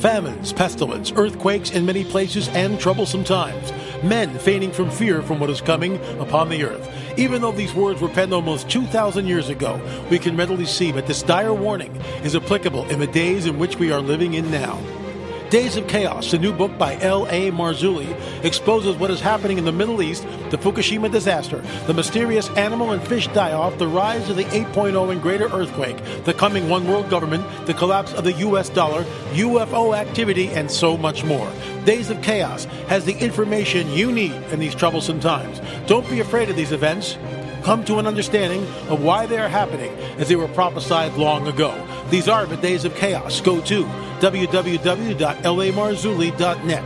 famines, pestilence, earthquakes in many places, and troublesome times. Men fainting from fear from what is coming upon the earth. Even though these words were penned almost 2,000 years ago, we can readily see that this dire warning is applicable in the days in which we are living in now. Days of Chaos, the new book by L.A. Marzulli, exposes what is happening in the Middle East, the Fukushima disaster, the mysterious animal and fish die-off, the rise of the 8.0 and greater earthquake, the coming one world government, the collapse of the U.S. dollar, UFO activity, and so much more. Days of Chaos has the information you need in these troublesome times. Don't be afraid of these events. Come to an understanding of why they are happening as they were prophesied long ago. These are the Days of Chaos. Go to www.lamarzulli.net.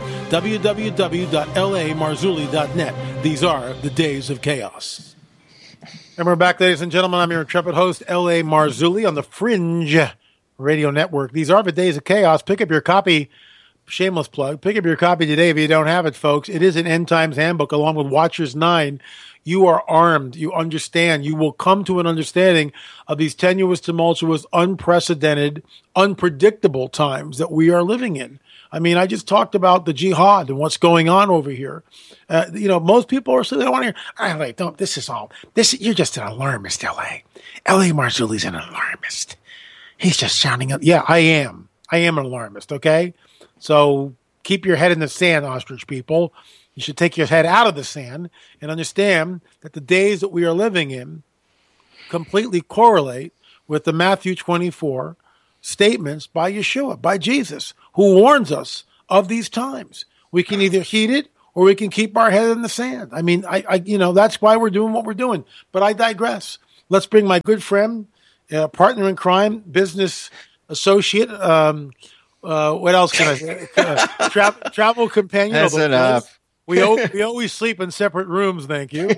www.lamarzulli.net. These are the Days of Chaos. And we're back, ladies and gentlemen. I'm your intrepid host, L.A. Marzulli, on the Fringe Radio Network. These are the Days of Chaos. Pick up your copy. Shameless plug. Pick up your copy today if you don't have it, folks. It is an End Times Handbook along with Watchers 9. You are armed. You understand. You will come to an understanding of these tenuous, tumultuous, unprecedented, unpredictable times that we are living in. I mean, I just talked about the jihad and what's going on over here. Most people are saying, they don't want to hear, LA, don't, you're just an alarmist, LA. L.A. Marzulli's an alarmist. He's just sounding up. Yeah, I am. I am an alarmist, okay? So keep your head in the sand, ostrich people. You should take your head out of the sand and understand that the days that we are living in completely correlate with the Matthew 24 statements by Yeshua, by Jesus, who warns us of these times. We can either heed it or we can keep our head in the sand. I mean, that's why we're doing what we're doing. But I digress. Let's bring my good friend, partner in crime, business associate, what else can I say? Travel companion. That's enough. We always sleep in separate rooms, thank you.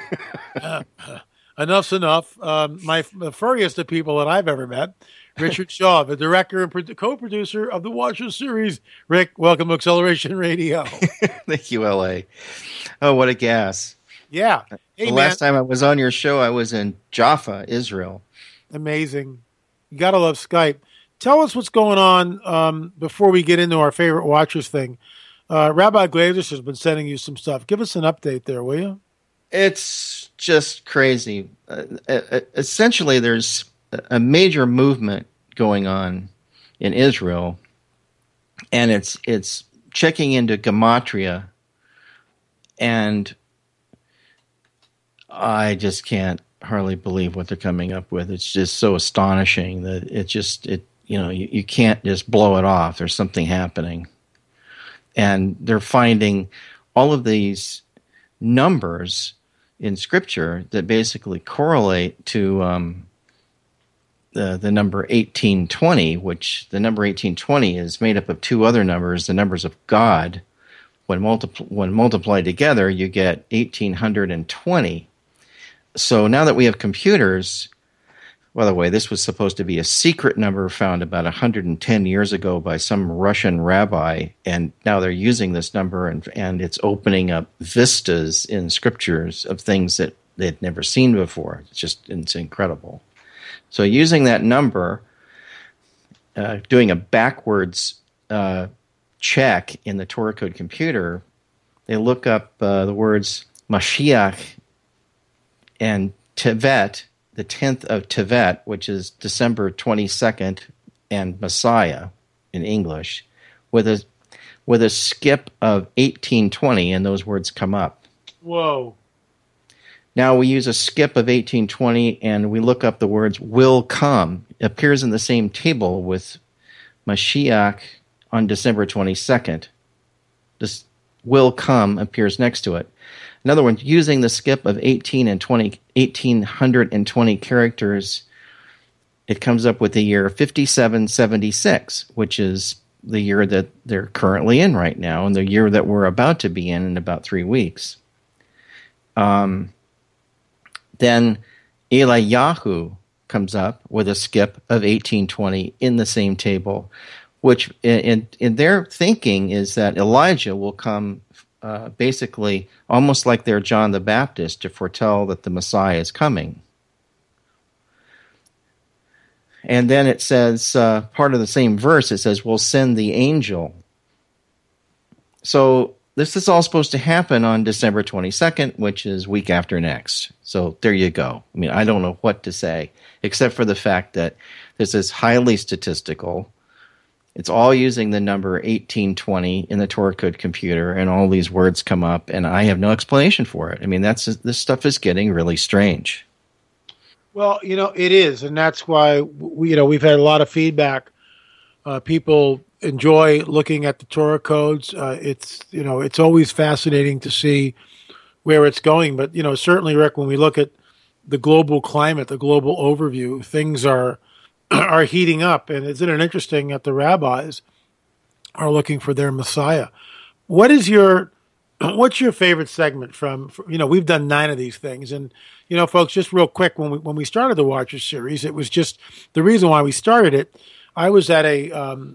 Enough's enough. The furriest of people that I've ever met, Richard Shaw, the director and co-producer of the Watchers series. Rick, welcome to Acceleration Radio. Thank you, L.A. Oh, what a gas. Yeah. Hey, last time I was on your show, I was in Jaffa, Israel. Amazing. You got to love Skype. Tell us what's going on before we get into our favorite Watchers thing. Rabbi Glazers has been sending you some stuff. Give us an update there, will you? It's just crazy. Essentially, there's a major movement going on in Israel, and it's checking into gematria, and I just can't hardly believe what they're coming up with. It's just so astonishing that you can't just blow it off. There's something happening. And they're finding all of these numbers in Scripture that basically correlate to the number 1820, which the number 1820 is made up of two other numbers, the numbers of God. When multiplied together, you get 1820. So now that we have computers, by the way, this was supposed to be a secret number found about 110 years ago by some Russian rabbi, and now they're using this number, and it's opening up vistas in scriptures of things that they'd never seen before. It's incredible. So using that number, doing a backwards check in the Torah code computer, they look up the words Mashiach and Tevet, the 10th of Tevet, which is December 22nd, and Messiah in English, with a skip of 1820, and those words come up. Whoa. Now we use a skip of 1820, and we look up the words will come. It appears in the same table with Mashiach on December 22nd. This will come appears next to it. In other words, using the skip of 1820 characters, it comes up with the year 5776, which is the year that they're currently in right now, and the year that we're about to be in about 3 weeks. Then Eliyahu comes up with a skip of 1820 in the same table, which in their thinking is that Elijah will come basically almost like they're John the Baptist to foretell that the Messiah is coming. And then it says, part of the same verse, it says, we'll send the angel. So this is all supposed to happen on December 22nd, which is week after next. So there you go. I mean, I don't know what to say, except for the fact that this is highly statistical. It's all using the number 1820 in the Torah code computer, and all these words come up, and I have no explanation for it. I mean, this stuff is getting really strange. Well, it is, and that's why we've had a lot of feedback. People enjoy looking at the Torah codes. It's always fascinating to see where it's going. But certainly, Rick, when we look at the global climate, the global overview, things are heating up, and isn't it interesting that the rabbis are looking for their Messiah? What's your favorite segment from we've done 9 of these things, and folks, just real quick, when we started the Watchers series, it was just the reason why we started it. I was at a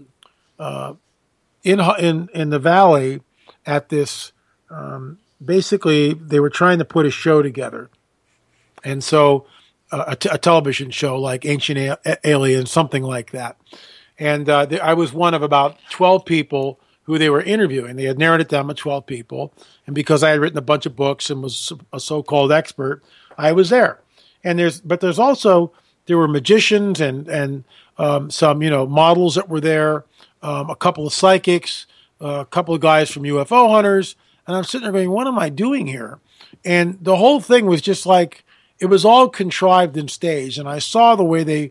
in the Valley at this. Basically, they were trying to put a show together, and so a television show like Ancient Aliens, something like that. And I was one of about 12 people who they were interviewing. They had narrowed it down to 12 people, and because I had written a bunch of books and was a so-called expert, I was there. And there were magicians and some models that were there, a couple of psychics, a couple of guys from UFO hunters, and I'm sitting there going, what am I doing here? And the whole thing was just like, it was all contrived and staged, and I saw the way they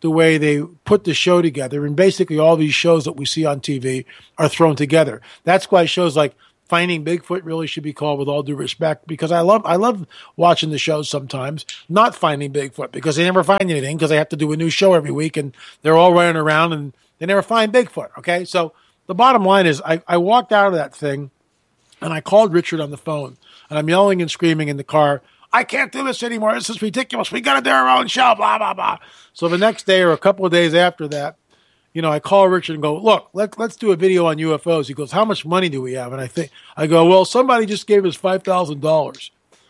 put the show together, and basically all these shows that we see on TV are thrown together. That's why shows like Finding Bigfoot really should be called With All Due Respect, because I love watching the shows sometimes, not Finding Bigfoot, because they never find anything because they have to do a new show every week, and they're all running around and they never find Bigfoot, okay? So the bottom line is I walked out of that thing, and I called Richard on the phone, and I'm yelling and screaming in the car, I can't do this anymore. This is ridiculous. We got to do our own show, blah, blah, blah. So the next day or a couple of days after that, I call Richard and go, look, let's do a video on UFOs. He goes, how much money do we have? And I go, well, somebody just gave us $5,000.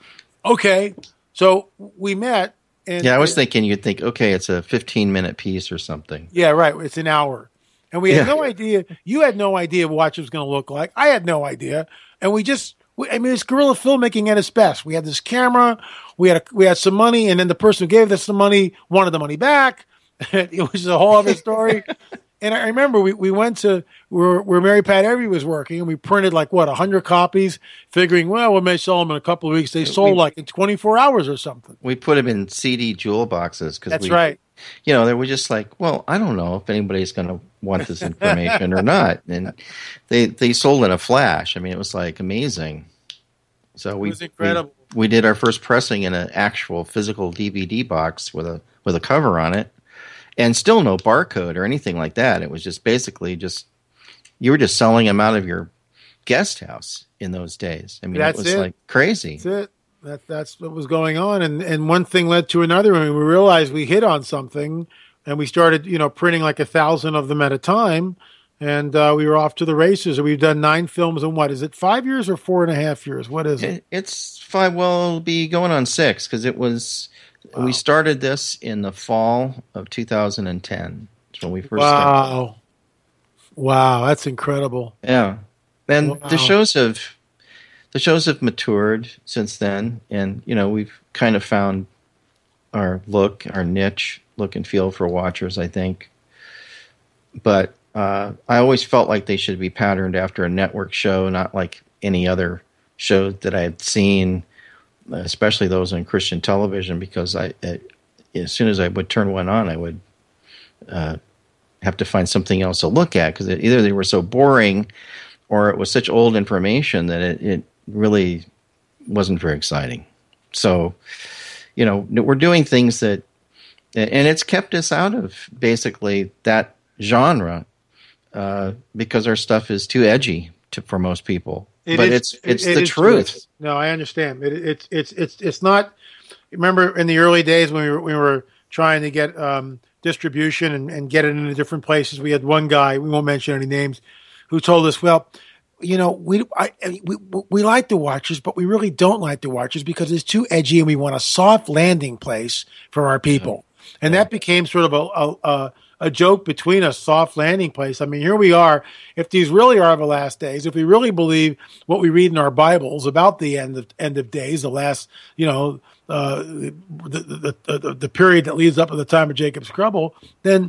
Okay. So we met. And I was thinking you'd think, okay, it's a 15-minute piece or something. Yeah, right. It's an hour. And we had no idea. You had no idea what it was going to look like. I had no idea. And it's guerrilla filmmaking at its best. We had this camera, we had some money, and then the person who gave us the money wanted the money back. It was a whole other story. And I remember we went to where Mary Pat Evey was working, and we printed 100 copies, figuring, well, we may sell them in a couple of weeks. They sold in 24 hours or something. We put them in CD jewel boxes. That's right. They were just like, well, I don't know if anybody's going to want this information or not. And they sold in a flash. I mean, it was amazing. So it was incredible. We did our first pressing in an actual physical DVD box with a cover on it, and still no barcode or anything like that. It was just basically you were just selling them out of your guest house in those days. I mean, it was crazy. That's it. That's what was going on, and one thing led to another, and we realized we hit on something, and we started printing 1,000 of them at a time, and we were off to the races. And we've done 9 films in what is it, 5 years or 4.5 years? What is it? It's 5. Well, it'll be going on 6 because it was. Wow. We started this in the fall of 2010. That's when we first started. Wow, that's incredible. Yeah, and the shows have matured since then, and we've kind of found our niche look and feel for watchers, I think. But I always felt like they should be patterned after a network show, not like any other show that I had seen, especially those on Christian television, because as soon as I would turn one on, I would have to find something else to look at, because either they were so boring or it was such old information that it really wasn't very exciting. So, we're doing things that, and it's kept us out of basically that genre because our stuff is too edgy for most people. It's the truth. No, I understand. It's not. Remember in the early days when we were trying to get distribution and get it into different places, we had one guy, we won't mention any names, who told us, well, we like the Watchers, but we really don't like the Watchers because it's too edgy, and we want a soft landing place for our people. And that became sort of a joke between us, soft landing place. I mean, here we are. If these really are the last days, if we really believe what we read in our Bibles about the end of days, the last, the period that leads up to the time of Jacob's trouble, then,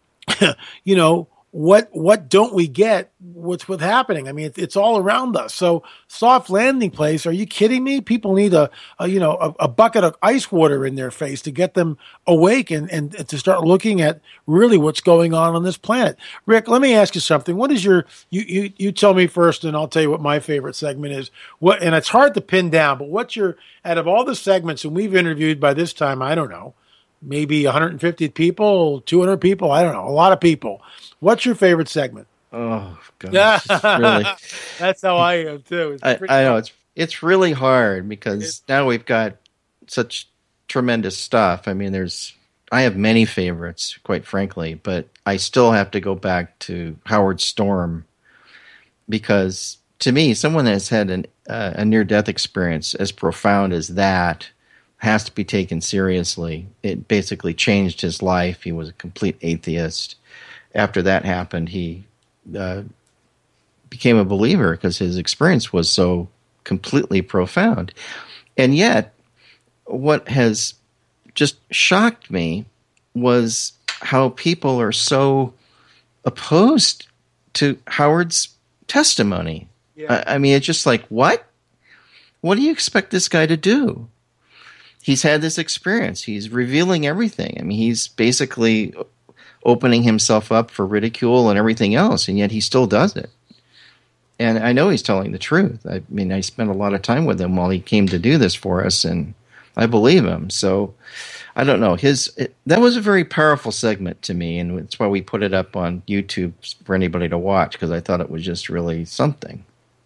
what don't we get? What's happening? I mean, it's all around us. So soft landing place. Are you kidding me? People need a bucket of ice water in their face to get them awake and to start looking at really what's going on this planet. Rick, let me ask you something. What is you tell me first, and I'll tell you what my favorite segment is. And it's hard to pin down, but out of all the segments, and we've interviewed by this time, I don't know, maybe 150 people, 200 people, I don't know, a lot of people. What's your favorite segment? Oh, gosh. Really, that's how I am, too. I know. It's really hard because now we've got such tremendous stuff. I mean, I have many favorites, quite frankly, but I still have to go back to Howard Storm because, to me, someone that's had a near-death experience as profound as that has to be taken seriously. It basically changed his life. He was a complete atheist. After that happened, he became a believer because his experience was so completely profound. And yet, what has just shocked me was how people are so opposed to Howard's testimony. Yeah. I mean, it's just like, what? What do you expect this guy to do? He's had this experience. He's revealing everything. I mean, he's basically opening himself up for ridicule and everything else, and yet he still does it. And I know he's telling the truth. I mean, I spent a lot of time with him while he came to do this for us, and I believe him. So I don't know. That was a very powerful segment to me, and that's why we put it up on YouTube for anybody to watch, because I thought it was just really something.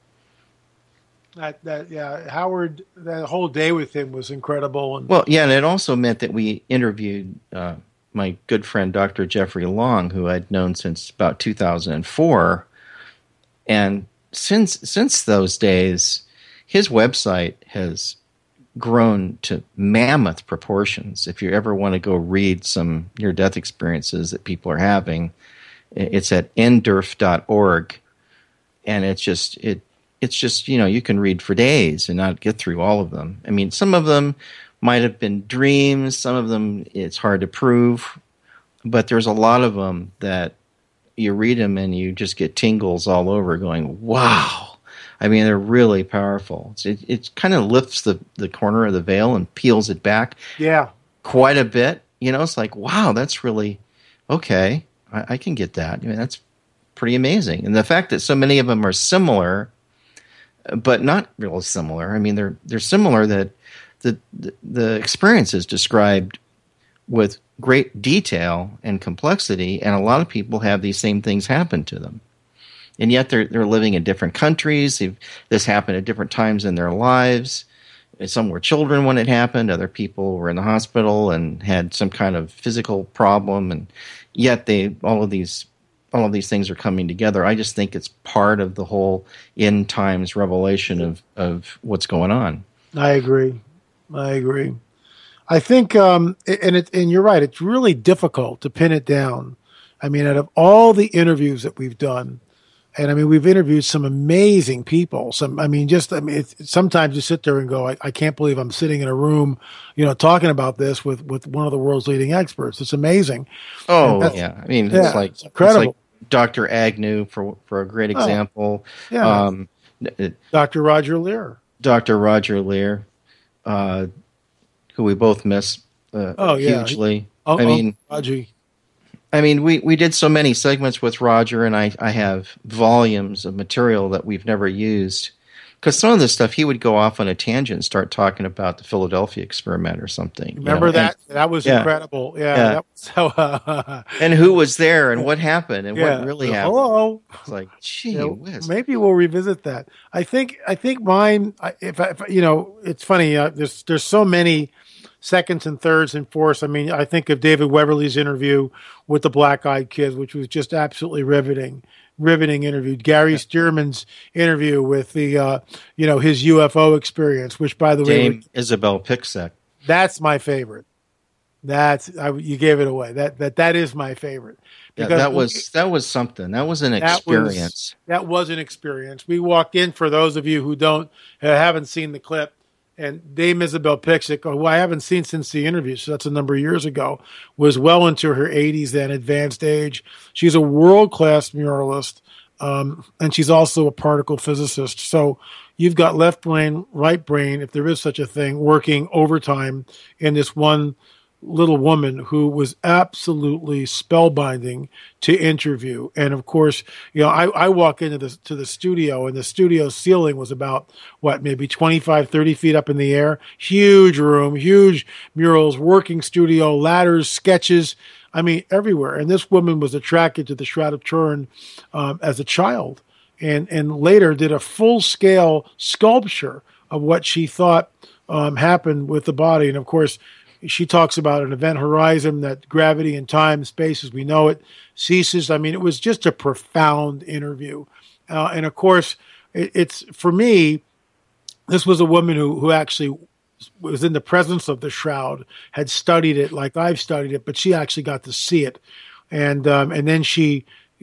Howard, that whole day with him was incredible. And it also meant that we interviewed my good friend Dr. Jeffrey Long, who I'd known since about 2004, and since those days, his website has grown to mammoth proportions. If you ever want to go read some near-death experiences that people are having, it's at ndurf.org, and it's just you can read for days and not get through all of them. I mean, some of them might have been dreams. Some of them it's hard to prove. But there's a lot of them that you read them and you just get tingles all over going, wow. I mean, they're really powerful. It kind of lifts the corner of the veil and peels it back quite a bit. It's like, wow, that's really, okay, I can get that. I mean, that's pretty amazing. And the fact that so many of them are similar, but not real similar. I mean, they're similar that the experience is described with great detail and complexity, and a lot of people have these same things happen to them. And yet they're living in different countries. This happened at different times in their lives. Some were children when it happened. Other people were in the hospital and had some kind of physical problem, and yet all of these things are coming together. I just think it's part of the whole end times revelation of what's going on. I agree. I think, and you're right, it's really difficult to pin it down. I mean, out of all the interviews that we've done, and I mean, we've interviewed some amazing people. Sometimes you sit there and go, I can't believe I'm sitting in a room, talking about this with one of the world's leading experts. It's amazing. Oh, yeah. I mean, it's incredible. It's like Dr. Agnew for a great example. Yeah. Dr. Roger Leir. Dr. Roger Leir, who we both miss hugely. I mean, we did so many segments with Roger, and I have volumes of material that we've never used. Because some of this stuff, he would go off on a tangent and start talking about the Philadelphia experiment or something. Remember that? That was incredible. Yeah. That was so, and who was there and what happened and what really happened. Hello. It's like, gee whiz. Maybe we'll revisit that. I think mine, if it's funny, there's so many seconds and thirds and fourths. I mean, I think of David Weberly's interview with the Black Eyed Kids, which was just absolutely riveting interview. Gary Stearman's interview with the, his UFO experience, which, by the way, Isabel Pixek. That's my favorite. You gave it away. That is my favorite. Yeah, that was something. That was an experience. That was an experience. We walked in, for those of you who haven't seen the clip, and Dame Isabel Pixick, who I haven't seen since the interview, so that's a number of years ago, was well into her 80s then, advanced age. She's a world-class muralist, and she's also a particle physicist. So you've got left brain, right brain, if there is such a thing, working overtime in this one little woman who was absolutely spellbinding to interview. And of course, I walk into the studio, and the studio ceiling was about maybe 25, 30 feet up in the air. Huge room, huge murals, working studio, ladders, sketches. I mean, everywhere. And this woman was attracted to the Shroud of Turin as a child, and later did a full-scale sculpture of what she thought happened with the body. And of course, she talks about an event horizon, that gravity and time, space as we know it, ceases. I mean, it was just a profound interview. And of course, it's for me, this was a woman who actually was in the presence of the shroud, had studied it like I've studied it, but she actually got to see it. And then she,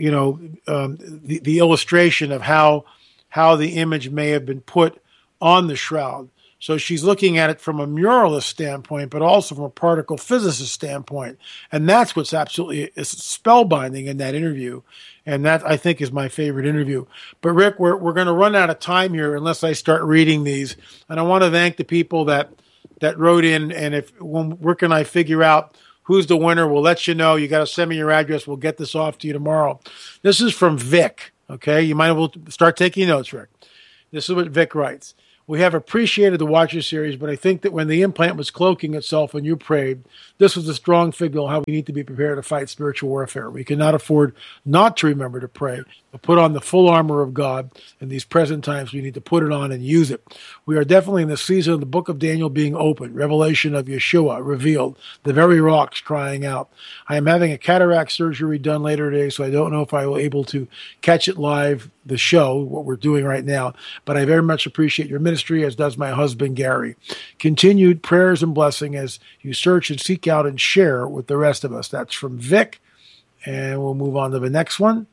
the illustration of how the image may have been put on the shroud. So she's looking at it from a muralist standpoint, but also from a particle physicist standpoint. And that's what's absolutely spellbinding in that interview. And that, I think, is my favorite interview. But Rick, we're going to run out of time here unless I start reading these. And I want to thank the people that wrote in. And when Rick and I figure out who's the winner, we'll let you know. You got to send me your address. We'll get this off to you tomorrow. This is from Vic. Okay. You might as well start taking notes, Rick. This is what Vic writes. We have appreciated the Watcher series, but I think that when the implant was cloaking itself when you prayed, this was a strong signal how we need to be prepared to fight spiritual warfare. We cannot afford not to remember to pray, but put on the full armor of God. In these present times, we need to put it on and use it. We are definitely in the season of the book of Daniel being opened, revelation of Yeshua revealed, the very rocks crying out. I am having a cataract surgery done later today, so I don't know if I will be able to catch it live, the show, what we're doing right now, but I very much appreciate your ministry, as does my husband, Gary. Continued prayers and blessing as you search and seek out and share with the rest of us. That's from Vic, and we'll move on to the next one.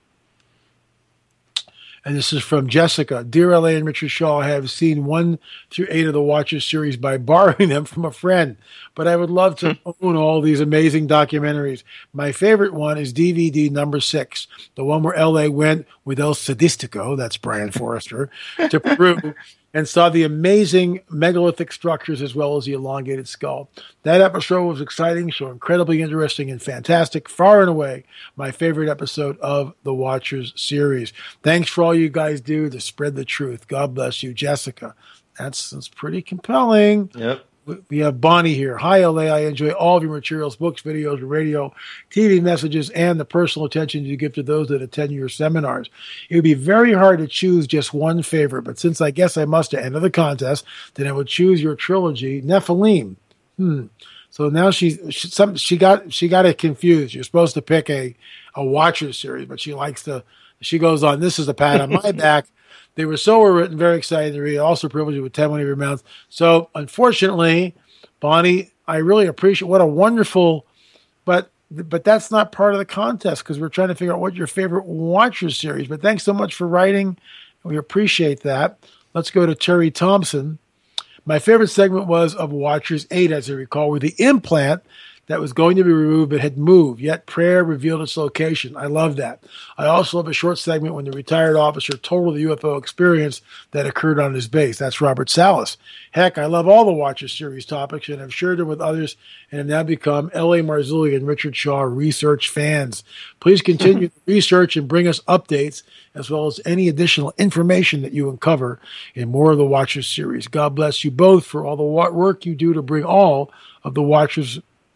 And this is from Jessica. Dear L.A. and Richard Shaw, I have seen 1 through 8 of the Watchers series by borrowing them from a friend, but I would love to own all these amazing documentaries. My favorite one is DVD number 6, the one where L.A. went with El Sadistico, that's Brian Forrester, to Peru, and saw the amazing megalithic structures as well as the elongated skull. That episode was exciting, so incredibly interesting and fantastic. Far and away, my favorite episode of the Watchers series. Thanks for all you guys do to spread the truth. God bless you, Jessica. That's pretty compelling. Yep. We have Bonnie here. Hi, LA. I enjoy all of your materials, books, videos, radio, TV messages, and the personal attention you give to those that attend your seminars. It would be very hard to choose just one favorite, but since I guess I must enter the contest, then I would choose your trilogy, Nephilim. So now she got it confused. You're supposed to pick a Watcher series, but she goes on, this is a pat on my back. They were so well written, very excited to read. Also privileged with 10 of your mouths. So unfortunately, Bonnie, I really appreciate what a wonderful, but that's not part of the contest because we're trying to figure out what your favorite Watcher series. But thanks so much for writing. We appreciate that. Let's go to Terry Thompson. My favorite segment was of Watchers 8, as I recall, where the implant that was going to be removed but had moved, yet prayer revealed its location. I love that. I also love a short segment when the retired officer told the UFO experience that occurred on his base. That's Robert Salas. Heck, I love all the Watcher series topics and have shared them with others and have now become L.A. Marzulli and Richard Shaw research fans. Please continue the research and bring us updates as well as any additional information that you uncover in more of the Watcher series. God bless you both for all the work you do to bring all of the Watchers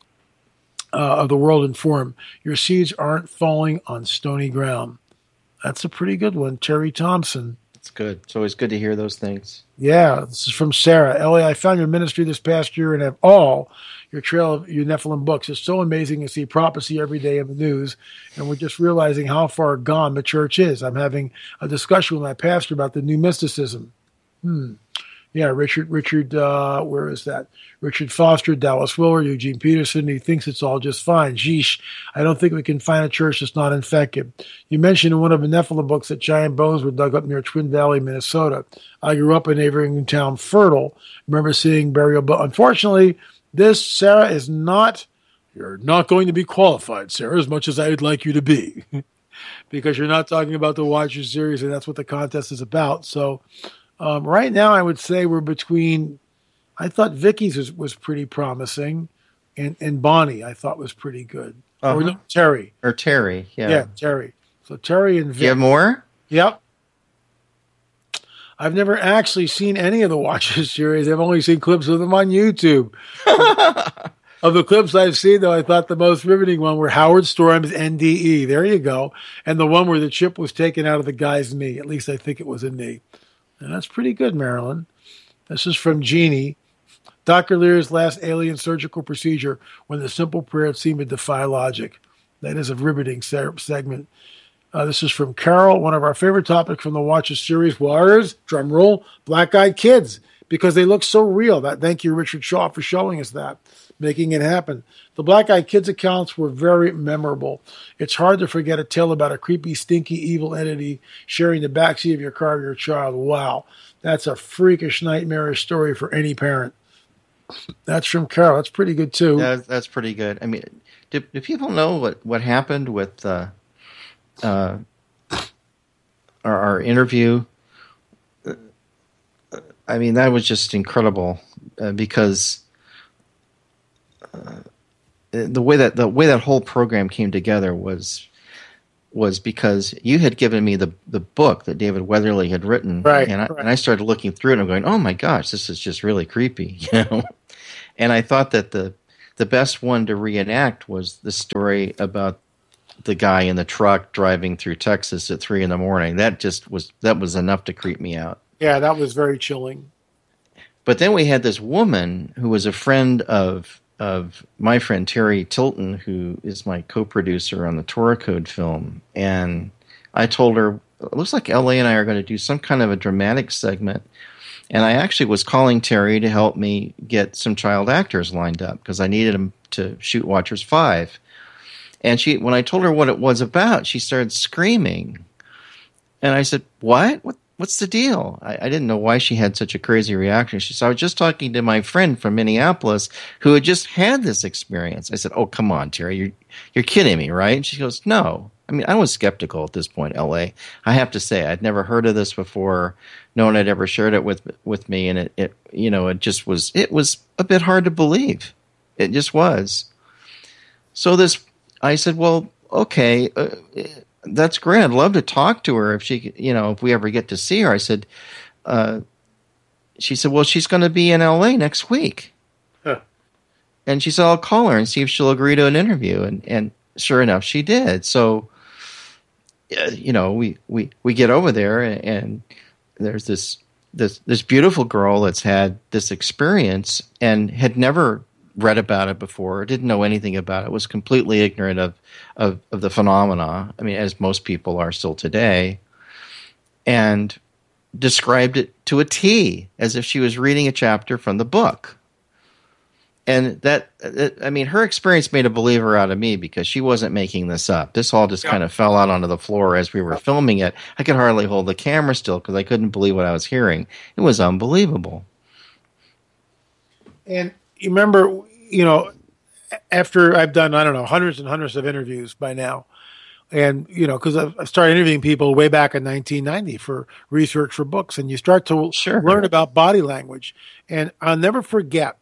of the world informed. Your seeds aren't falling on stony ground. That's a pretty good one, Terry Thompson. It's good. It's always good to hear those things. Yeah, this is from Sarah. Ellie, I found your ministry this past year and have all your trail of your Nephilim books. It's so amazing to see prophecy every day in the news, and we're just realizing how far gone the church is. I'm having a discussion with my pastor about the new mysticism. Yeah, Richard, where is that? Richard Foster, Dallas Willard, Eugene Peterson. He thinks it's all just fine. Geesh, I don't think we can find a church that's not infected. You mentioned in one of the Nephilim books that giant bones were dug up near Twin Valley, Minnesota. I grew up in neighboring town Fertile. Remember seeing burial, but unfortunately, this, Sarah, is not. You're not going to be qualified, Sarah, as much as I would like you to be, because you're not talking about the Watcher series, and that's what the contest is about. So. Right now, I would say we're between. I thought Vicky's was pretty promising, and Bonnie I thought was pretty good. Uh-huh. Or no, Terry. Or Terry, yeah, Terry. So Terry and Vic. You have more? Yep. I've never actually seen any of the Watchers series. I've only seen clips of them on YouTube. Of the clips I've seen, though, I thought the most riveting one were Howard Storm's NDE. There you go, and the one where the chip was taken out of the guy's knee. At least I think it was a knee. And that's pretty good, Marilyn. This is from Jeannie. Dr. Lear's last alien surgical procedure when the simple prayer seemed to defy logic. That is a riveting segment. This is from Carol. One of our favorite topics from the Watcher series was, drumroll, black-eyed kids, because they look so real. Thank you, Richard Shaw, for showing us that, making it happen. The black-eyed kids accounts were very memorable. It's hard to forget a tale about a creepy, stinky, evil entity sharing the backseat of your car with your child. Wow, that's a freakish, nightmarish story for any parent. That's from Carol. That's pretty good, too. That's pretty good. I mean, do people know what happened with our interview? I mean, that was just incredible because the way that whole program came together was because you had given me the book that David Weatherly had written, right? And I started looking through it and I'm going, oh my gosh, this is just really creepy, you know. And I thought that the best one to reenact was the story about the guy in the truck driving through Texas at 3 a.m. That was enough to creep me out. Yeah, that was very chilling. But then we had this woman who was a friend of my friend Terry Tilton, who is my co-producer on the Torah Code film. And I told her, it looks like LA and I are going to do some kind of a dramatic segment. And I actually was calling Terry to help me get some child actors lined up because I needed them to shoot Watchers 5. And when I told her what it was about, she started screaming. And I said, what? What's the deal? I didn't know why she had such a crazy reaction. She said, I was just talking to my friend from Minneapolis who had just had this experience. I said, oh, come on, Terry, you're kidding me, right? And she goes, no. I mean, I was skeptical at this point, L.A. I have to say, I'd never heard of this before. No one had ever shared it with me, and it was a bit hard to believe. It just was. So I said, well, okay, that's great. I'd love to talk to her if we ever get to see her. I said, she said, well, she's going to be in LA next week. Huh. And she said, I'll call her and see if she'll agree to an interview. And sure enough, she did. So, we get over there and there's this beautiful girl that's had this experience and had never read about it before, didn't know anything about it, was completely ignorant of the phenomena, I mean, as most people are still today, and described it to a T, as if she was reading a chapter from the book. And her experience made a believer out of me because she wasn't making this up. This all just kind of fell out onto the floor as we were filming it. I could hardly hold the camera still because I couldn't believe what I was hearing. It was unbelievable. And you remember, after I've done, I don't know, hundreds and hundreds of interviews by now, and, because I started interviewing people way back in 1990 for research for books, and you start to learn about body language. And I'll never forget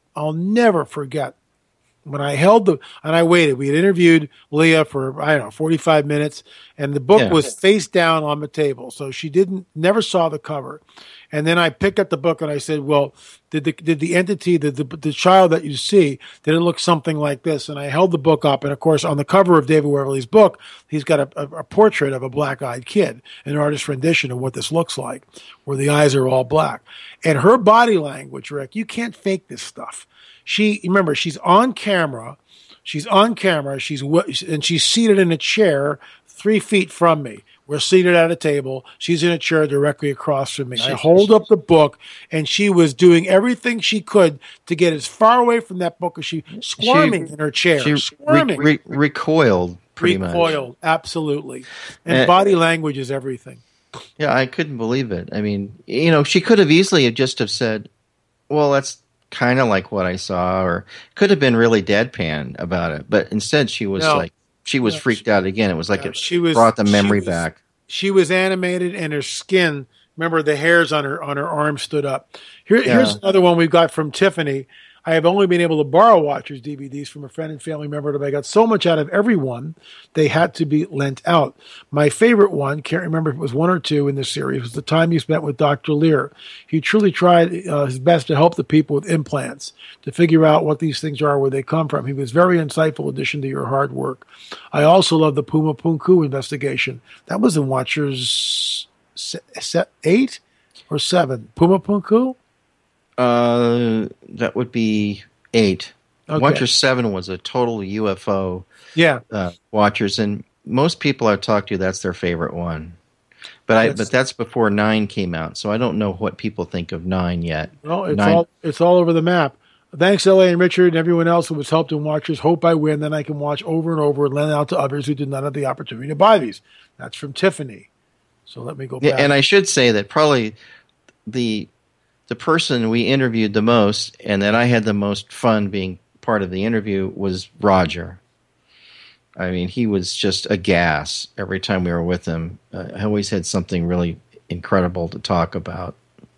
when I and I waited. We had interviewed Leah for, 45 minutes, and the book was face down on the table. So she never saw the cover. And then I picked up the book and I said, well, did the entity, the child that you see, did it look something like this? And I held the book up. And of course, on the cover of David Weatherly's book, he's got a portrait of a black-eyed kid, an artist's rendition of what this looks like, where the eyes are all black. And her body language, Rick, you can't fake this stuff. Remember, she's on camera. She's seated in a chair 3 feet from me We're seated at a table. She's in a chair directly across from me. I hold up the book, and she was doing everything she could to get as far away from that book as squirming in her chair. She Squirming. recoiled pretty much. Recoiled, absolutely. And body language is everything. Yeah, I couldn't believe it. I mean, she could have easily just have said, well, that's kind of like what I saw, or could have been really deadpan about it. But instead, she was freaked out again. It was like it brought the memory back. She was animated, and her skin. Remember, the hairs on her arm stood up. Here's another one we got from Tiffany. I have only been able to borrow Watchers DVDs from a friend and family member, but I got so much out of every one, they had to be lent out. My favorite one, can't remember if it was one or two in the series, was the time you spent with Dr. Lear. He truly tried his best to help the people with implants, to figure out what these things are, where they come from. He was a very insightful addition to your hard work. I also love the Puma Punku investigation. That was in Watchers 8 or 7. Puma Punku? That would be 8. Okay. Watcher 7 was a total UFO. Yeah. Watchers, and most people I've talked to, that's their favorite one. But that's before 9 came out, so I don't know what people think of 9 yet. Well, it's all over the map. Thanks, L.A. and Richard and everyone else who was helped in Watchers. Hope I win, then I can watch over and over and lend out to others who did not have the opportunity to buy these. That's from Tiffany. So let me go back. Yeah, and I should say that probably the person we interviewed the most and that I had the most fun being part of the interview was Roger. I mean, he was just a gas every time we were with him. I always had something really incredible to talk about.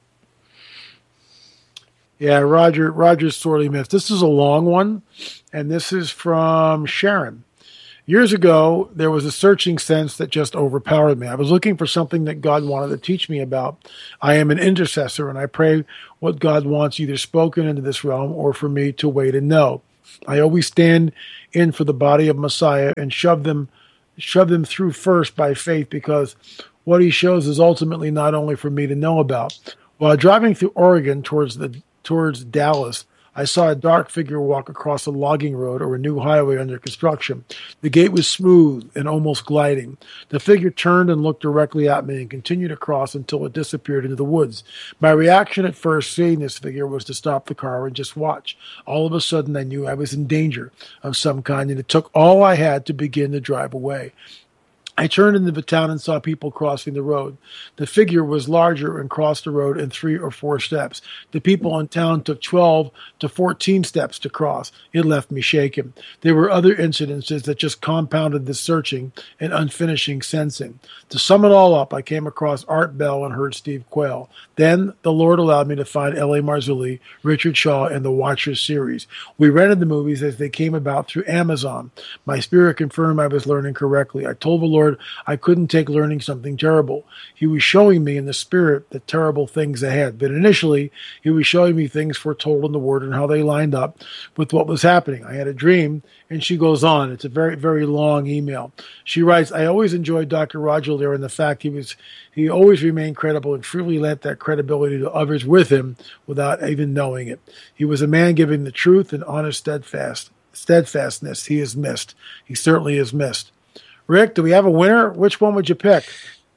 Yeah, Roger's sorely missed. This is a long one, and this is from Sharon. Years ago, there was a searching sense that just overpowered me. I was looking for something that God wanted to teach me about. I am an intercessor, and I pray what God wants either spoken into this realm or for me to wait and know. I always stand in for the body of Messiah and shove them through first by faith, because what he shows is ultimately not only for me to know about. While driving through Oregon towards Dallas, I saw a dark figure walk across a logging road or a new highway under construction. The gate was smooth and almost gliding. The figure turned and looked directly at me and continued across until it disappeared into the woods. My reaction at first seeing this figure was to stop the car and just watch. All of a sudden, I knew I was in danger of some kind, and it took all I had to begin to drive away. I turned into the town and saw people crossing the road. The figure was larger and crossed the road in 3 or 4 steps. The people in town took 12 to 14 steps to cross. It left me shaken. There were other incidences that just compounded the searching and unfinishing sensing. To sum it all up, I came across Art Bell and heard Steve Quayle. Then the Lord allowed me to find L.A. Marzulli, Richard Shaw, and the Watchers series. We rented the movies as they came about through Amazon. My spirit confirmed I was learning correctly. I told the Lord I couldn't take learning something terrible. He was showing me in the spirit the terrible things ahead. But initially, he was showing me things foretold in the Word and how they lined up with what was happening. I had a dream, and she goes on. It's a very, very long email. She writes, I always enjoyed Dr. Roger Lear and the fact he always remained credible and freely lent that credibility to others with him without even knowing it. He was a man giving the truth and honest steadfastness. He is missed. He certainly is missed. Rick, do we have a winner? Which one would you pick?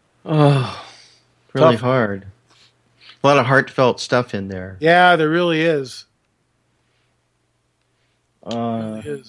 Oh, really hard. A lot of heartfelt stuff in there. Yeah, there really is. There really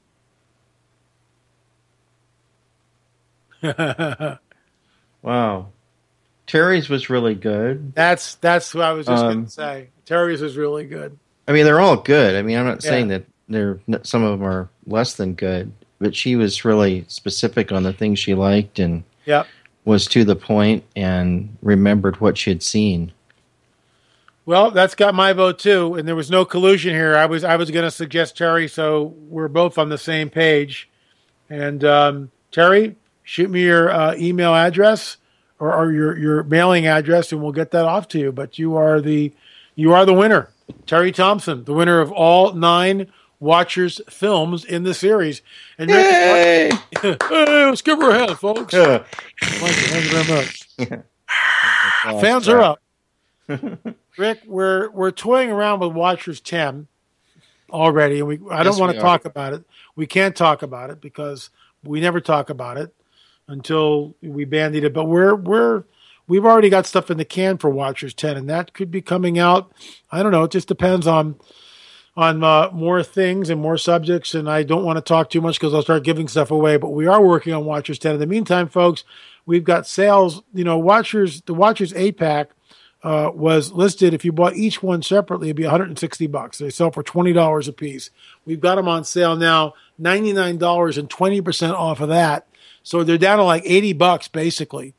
is. Wow. Terry's was really good. That's what I was just going to say. Terry's was really good. I mean, they're all good. I mean, I'm not saying that some of them are less than good. But she was really specific on the things she liked and was to the point and remembered what she had seen. Well, that's got my vote too, and there was no collusion here. I was going to suggest Terry, so we're both on the same page. And Terry, shoot me your email address or your mailing address, and we'll get that off to you. But you are the winner, Terry Thompson, the winner of all 9 Watchers films in the series. And Rick, hey, let's give her a hand, folks. Thank you very much. Fans are up. Rick, we're toying around with Watchers 10 already, and I don't want to talk about it. We can't talk about it because we never talk about it. until we bandied it. But we've already got stuff in the can for Watchers 10, and that could be coming out. I don't know. It just depends on more things and more subjects, and I don't want to talk too much because I'll start giving stuff away. But we are working on Watchers 10. In the meantime, folks, we've got sales. The Watchers 8-pack was listed. If you bought each one separately, it'd be $160. They sell for $20 a piece. We've got them on sale now, $99 and 20% off of that. So they're down to like $80 basically,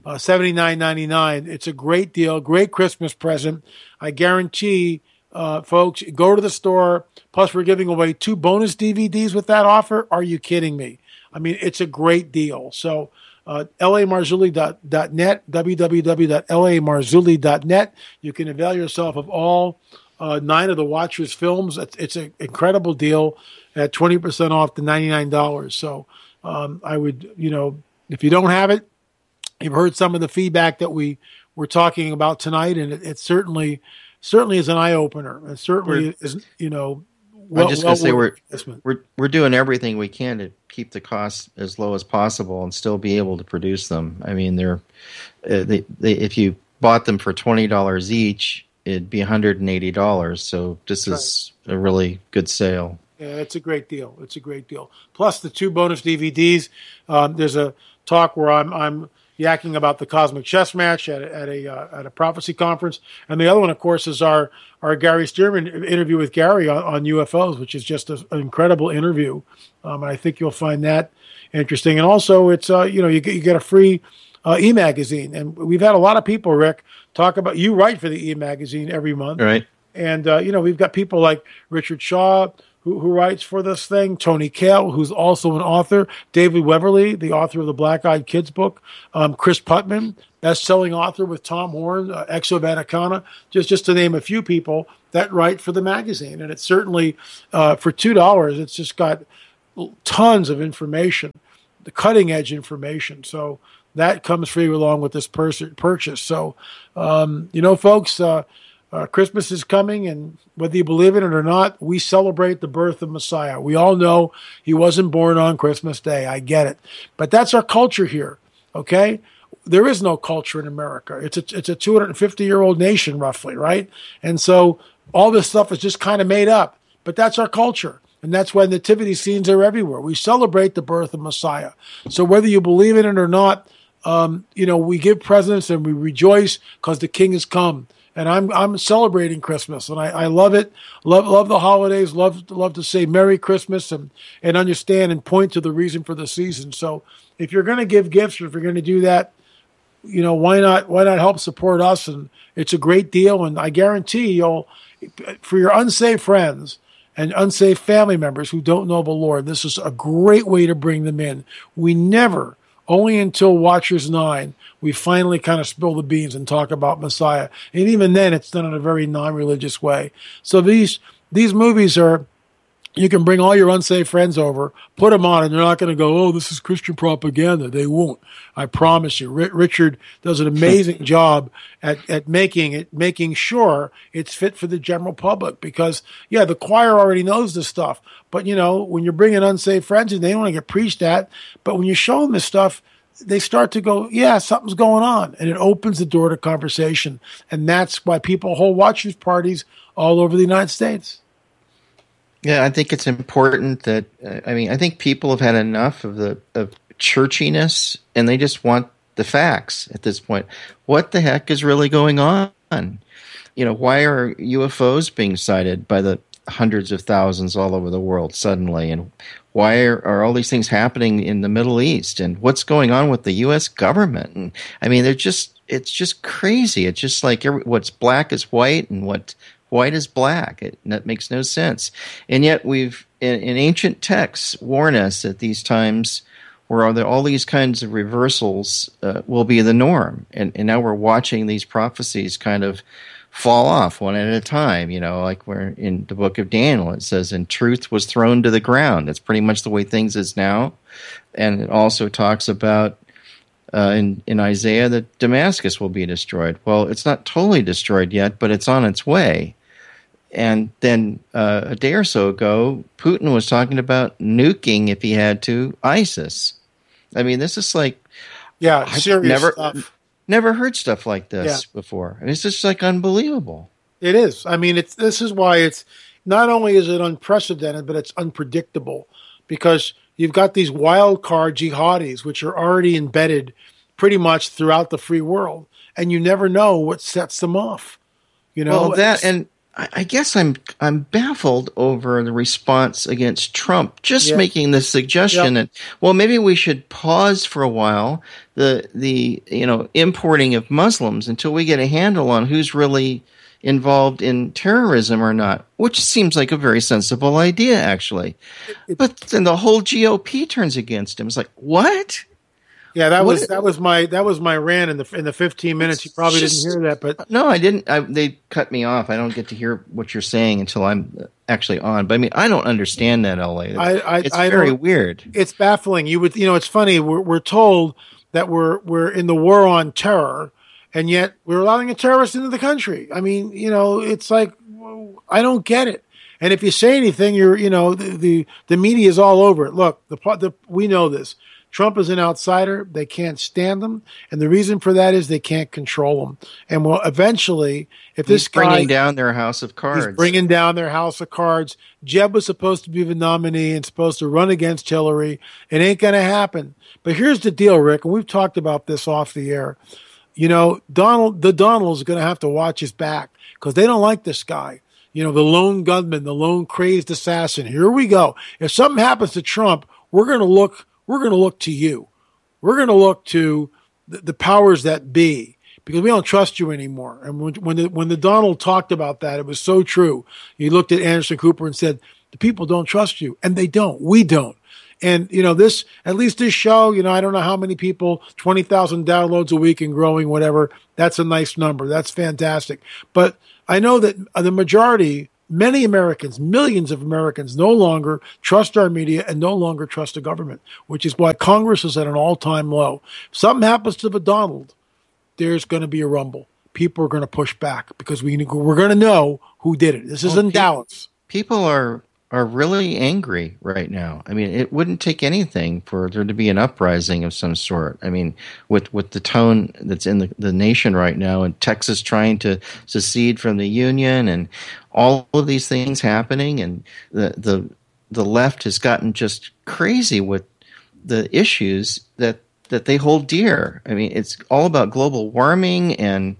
$79.99. It's a great deal, great Christmas present. I guarantee, folks, go to the store. Plus, we're giving away 2 bonus DVDs with that offer. Are you kidding me? I mean, it's a great deal. So lamarzulli.net, www.lamarzulli.net. You can avail yourself of all 9 of the Watchers films. It's an incredible deal at 20% off to $99. So I would, if you don't have it, you've heard some of the feedback that we were talking about tonight, and it certainly is an eye opener. It certainly is, I'm just going to say we're doing everything we can to keep the costs as low as possible and still be able to produce them. I mean, if you bought them for $20 each, it'd be $180. So this is a really good sale. Yeah, it's a great deal. It's a great deal. Plus the 2 bonus DVDs. There's a talk where I'm yakking about the Cosmic Chess Match at a prophecy conference, and the other one, of course, is our Gary Stearman interview with Gary on UFOs, which is just an incredible interview. And I think you'll find that interesting. And also, it's you get a free e-magazine, and we've had a lot of people, Rick, talk about you write for the e-magazine every month, right? And we've got people like Richard Shaw, who writes for this thing, Tony Kail, who's also an author, David Weberly, the author of the Black Eyed Kids book, Chris Putman, best-selling author with Tom Horn, Exo Vaticana, just to name a few people that write for the magazine. And it's certainly, for $2, it's just got tons of information, the cutting-edge information. So that comes free along with this purchase. So, folks, Christmas is coming, and whether you believe in it or not, we celebrate the birth of Messiah. We all know he wasn't born on Christmas Day. I get it. But that's our culture here, okay? There is no culture in America. It's a 250-year-old nation, roughly, right? And so all this stuff is just kind of made up. But that's our culture, and that's why nativity scenes are everywhere. We celebrate the birth of Messiah. So whether you believe in it or not, we give presents and we rejoice because the King has come. And I'm celebrating Christmas, and I love it. Love the holidays. Love to say Merry Christmas and understand and point to the reason for the season. So if you're going to give gifts, or if you're going to do that, why not help support us? And it's a great deal. And I guarantee for your unsaved friends and unsaved family members who don't know the Lord, this is a great way to bring them in. We never, only until Watchers 9, we finally kind of spill the beans and talk about Messiah. And even then, it's done in a very non-religious way. So these movies are, you can bring all your unsaved friends over, put them on, and they're not going to go, oh, this is Christian propaganda. They won't. I promise you. Richard does an amazing job at making sure it's fit for the general public. Because, yeah, the choir already knows this stuff. But, when you're bringing unsaved friends in, they don't want to get preached at. But when you show them this stuff, they start to go, yeah, something's going on. And it opens the door to conversation. And that's why people hold Watchers parties all over the United States. Yeah, I think it's important that, I think people have had enough of churchiness, and they just want the facts at this point. What the heck is really going on? Why are UFOs being sighted by the hundreds of thousands all over the world suddenly? And why are all these things happening in the Middle East? And what's going on with the U.S. government? And it's just crazy. It's just like what's black is white and what white is black. That makes no sense. And yet we've, in ancient texts, warn us at these times where all these kinds of reversals will be the norm. And now we're watching these prophecies kind of fall off one at a time, like we're in the book of Daniel. It says, and truth was thrown to the ground. That's pretty much the way things is now. And it also talks about in Isaiah that Damascus will be destroyed. Well, it's not totally destroyed yet, but it's on its way. And then a day or so ago, Putin was talking about nuking, if he had to, ISIS. I mean, this is like, Yeah, I've serious stuff. never heard stuff like this before. And it's just like unbelievable. It is. I mean, this is why it's not only is it unprecedented, but it's unpredictable because you've got these wild card jihadis, which are already embedded pretty much throughout the free world, and you never know what sets them off. You know, well, and I guess I'm baffled over the response against Trump just making the suggestion that, well, maybe we should pause for a while the importing of Muslims until we get a handle on who's really involved in terrorism or not, which seems like a very sensible idea, actually. But then the whole GOP turns against him. It's like, what? Yeah, that was my rant in the 15 minutes. You probably didn't hear that, but no, I didn't. They cut me off. I don't get to hear what you're saying until I'm actually on. But I mean, I don't understand that, LA. It's very weird. It's baffling. It's funny. We're told that we're in the war on terror, and yet we're allowing a terrorist into the country. I mean, it's like I don't get it. And if you say anything, the media is all over it. Look, we know this. Trump is an outsider. They can't stand him. And the reason for that is they can't control him. And eventually, if this guy... He's bringing down their house of cards. He's bringing down their house of cards. Jeb was supposed to be the nominee and supposed to run against Hillary. It ain't going to happen. But here's the deal, Rick, and we've talked about this off the air. Donald is going to have to watch his back because they don't like this guy. The lone gunman, the lone crazed assassin. Here we go. If something happens to Trump, we're going to look to you. We're going to look to the powers that be because we don't trust you anymore. And when the Donald talked about that, it was so true. He looked at Anderson Cooper and said, the people don't trust you. And they don't. We don't. And, at least this show, I don't know how many people, 20,000 downloads a week and growing, whatever. That's a nice number. That's fantastic. But I know that the majority, many Americans, millions of Americans no longer trust our media and no longer trust the government, which is why Congress is at an all-time low. If something happens to the Donald, there's going to be a rumble. People are going to push back because we're going to know who did it. This isn't Dallas. People are really angry right now. I mean, it wouldn't take anything for there to be an uprising of some sort. I mean, with the tone that's in the nation right now, and Texas trying to secede from the Union, and all of these things happening, and the left has gotten just crazy with the issues that they hold dear. I mean, it's all about global warming and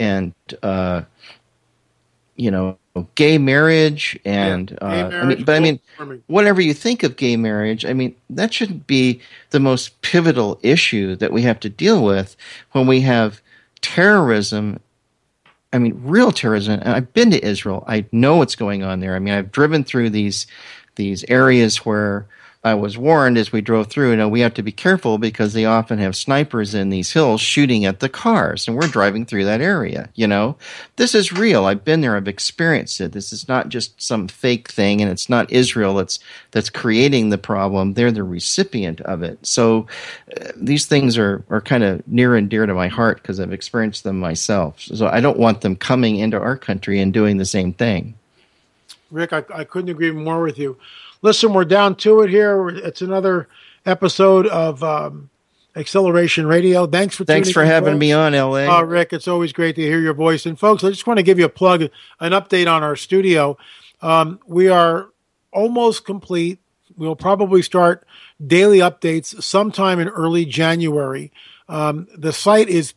gay marriage and whatever you think of gay marriage, I mean, that shouldn't be the most pivotal issue that we have to deal with when we have terrorism. I mean, real terrorism. And I've been to Israel. I know what's going on there. I mean, I've driven through these areas where I was warned as we drove through, we have to be careful because they often have snipers in these hills shooting at the cars, and we're driving through that area, This is real. I've been there. I've experienced it. This is not just some fake thing, and it's not Israel that's creating the problem. They're the recipient of it. So these things are kind of near and dear to my heart because I've experienced them myself. So I don't want them coming into our country and doing the same thing. Rick, I couldn't agree more with you. Listen, we're down to it here. It's another episode of Acceleration Radio. Thanks for having me on, LA. Rick, it's always great to hear your voice. And folks, I just want to give you a plug, an update on our studio. We are almost complete. We'll probably start daily updates sometime in early January. The site is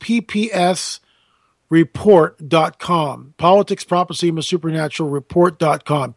ppsreport.com. Politics, Prophecy, Supernatural Report.com.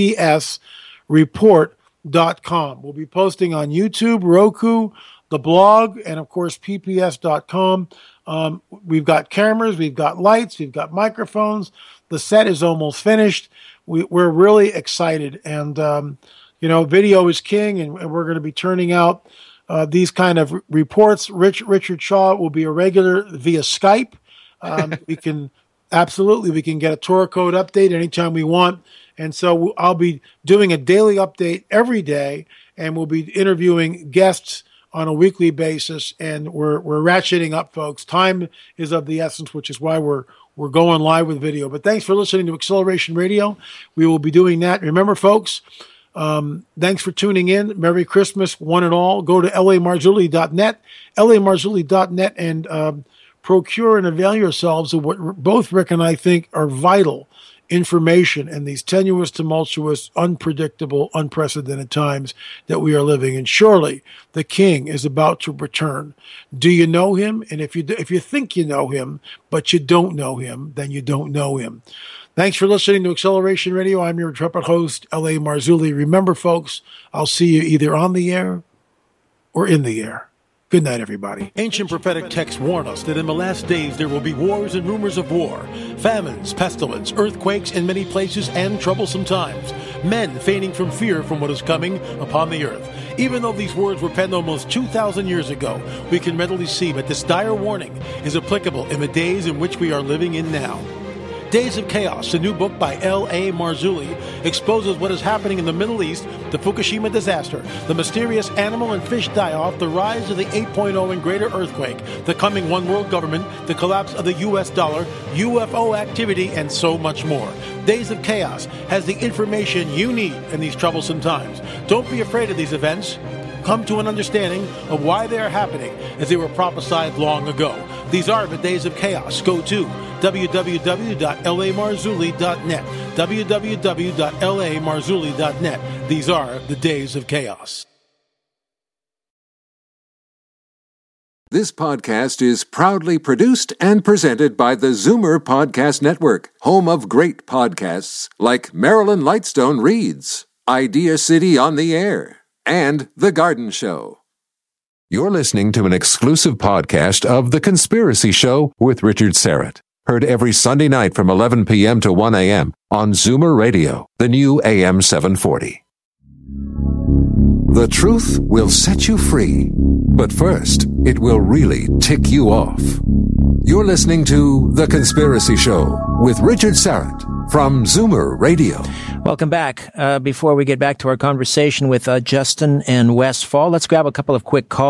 ppsreport.com. We'll be posting on YouTube, Roku, the blog, and of course, pps.com. We've got cameras, we've got lights, we've got microphones. The set is almost finished. We're really excited. And, video is king, and we're going to be turning out these kind of reports. Richard Shaw will be a regular via Skype. We can get a Torah code update anytime we want. And so I'll be doing a daily update every day, and we'll be interviewing guests on a weekly basis. And we're ratcheting up, folks. Time is of the essence, which is why we're going live with video. But thanks for listening to Acceleration Radio. We will be doing that. Remember, folks, Thanks for tuning in. Merry Christmas, one and all. Go to lamarzulli.net, lamarzulli.net, and procure and avail yourselves of what both Rick and I think are vital information in these tenuous, tumultuous, unpredictable, unprecedented times that we are living in. Surely the King is about to return. Do you know him? And if you think you know him, but you don't know him, then you don't know him. Thanks for listening to Acceleration Radio. I'm your intrepid host, L.A. Marzulli. Remember, folks, I'll see you either on the air or in the air. Good night, everybody. Ancient prophetic texts warn us that in the last days there will be wars and rumors of war, famines, pestilence, earthquakes in many places, and troublesome times. Men fainting from fear from what is coming upon the earth. Even though these words were penned almost 2,000 years ago, we can readily see that this dire warning is applicable in the days in which we are living in now. Days of Chaos, a new book by L.A. Marzulli, exposes what is happening in the Middle East, the Fukushima disaster, the mysterious animal and fish die-off, the rise of the 8.0 and greater earthquake, the coming one world government, the collapse of the U.S. dollar, UFO activity, and so much more. Days of Chaos has the information you need in these troublesome times. Don't be afraid of these events. Come to an understanding of why they are happening as they were prophesied long ago. These are the Days of Chaos. Go to www.lamarzulli.net, www.lamarzulli.net. These are the Days of Chaos. This podcast is proudly produced and presented by the Zoomer Podcast Network, home of great podcasts like Marilyn Lightstone Reads, Idea City on the Air, and The Garden Show. You're listening to an exclusive podcast of The Conspiracy Show with Richard Serrett. Heard every Sunday night from 11 p.m. to 1 a.m. on Zoomer Radio, the new AM 740. The truth will set you free, but first, it will really tick you off. You're listening to The Conspiracy Show with Richard Serrett from Zoomer Radio. Welcome back. Before we get back to our conversation with Justin and Westfall, let's grab a couple of quick calls.